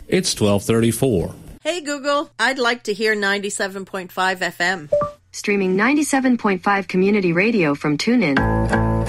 It's 1234. Hey Google, I'd like to hear 97.5 FM. Streaming 97.5 community radio from TuneIn.